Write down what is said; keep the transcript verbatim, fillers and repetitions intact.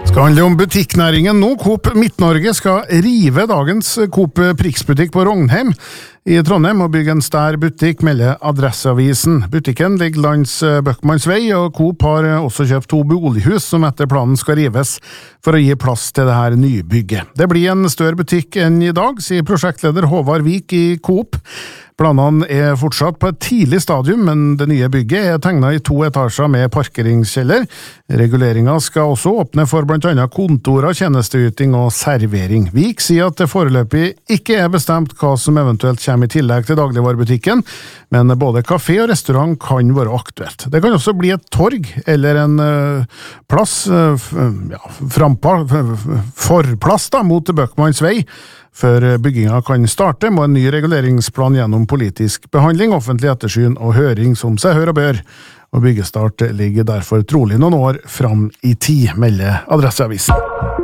Skal handle om butikknæringen nå. Coop Midt-Norge skal rive dagens Coop Prix-butikk på Rognheim i Trondheim og bygge en stær butikk, melder Adresseavisen. Butikken ligger langs Bøckmanns vei, og Coop har også kjøpt to bolighus som etter planen skal rives for å gi plass til det her nybygget. Det blir en større butikk enn i dag, sier prosjektleder Håvard Vik i Coop. Planene er fortsatt på et tidlig stadium, men det nye bygget er tegnet i to etasjer med parkeringskjeller. Reguleringen skal også åpne for blant annet kontorer, tjenesteyting og servering. Vik sier at det foreløpig ikke er bestemt hva som eventuelt kommer i tillegg til dagligvarebutikken, men både kafé og restaurant kan være aktuelt. Det kan også bli et torg eller en uh, plass, uh, ja, frampa, forplass da, mot Bøckmanns vei. Før bygginga kan starte, må en ny reguleringsplan gjennom politisk behandling, offentlig ettersyn og høring som seg hør og bør. Og byggestart ligger derfor trolig noen år fram i tid, melder Adresseavisen.